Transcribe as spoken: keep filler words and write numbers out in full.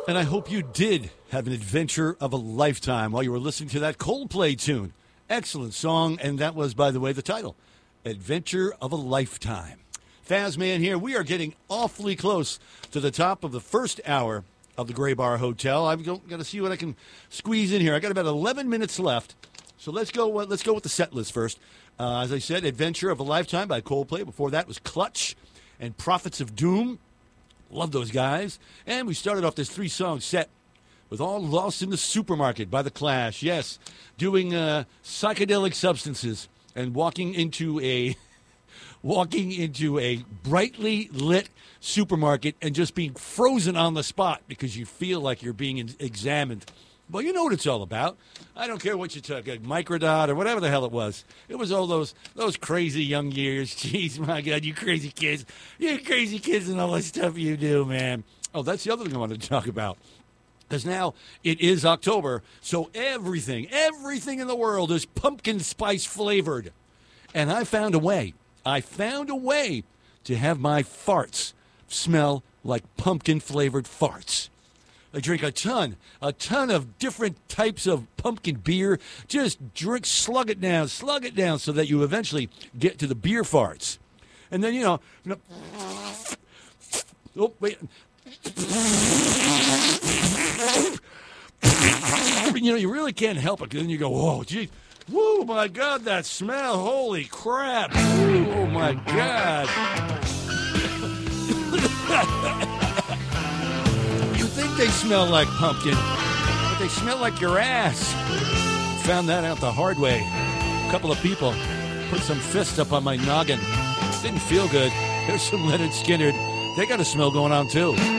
And I hope you did have an adventure of a lifetime while you were listening to that Coldplay tune. Excellent song, and that was, by the way, the title, Adventure of a Lifetime. Fazman here. We are getting awfully close to the top of the first hour of the Gray Bar Hotel. I've got to see what I can squeeze in here. I got about eleven minutes left, so let's go. Let's go with the set list first. Uh, as I said, Adventure of a Lifetime by Coldplay. Before that was Clutch and Prophets of Doom. Love those guys. And we started off this three-song set with All Lost in the Supermarket by The Clash. Yes, doing uh, psychedelic substances and walking into a walking into a brightly lit supermarket and just being frozen on the spot because you feel like you're being examined. Well, you know what it's all about. I don't care what you took, a Microdot or whatever the hell it was. It was all those those crazy young years. Jeez, my God, you crazy kids. You crazy kids and all that stuff you do, man. Oh, that's the other thing I wanted to talk about. Because now it is October, so everything, everything in the world is pumpkin spice flavored. And I found a way. I found a way to have my farts smell like pumpkin-flavored farts. I drink a ton, a ton of different types of pumpkin beer. Just drink, slug it down, slug it down so that you eventually get to the beer farts. And then, you know, oh, wait. You know, you really can't help it. Then you go, oh, geez. Whoa, my God, that smell. Holy crap. Ooh, oh, my God. You think they smell like pumpkin, but they smell like your ass. Found that out the hard way. A couple of people put some fist up on my noggin. Didn't feel good. There's some Leonard Skinner. They got a smell going on, too.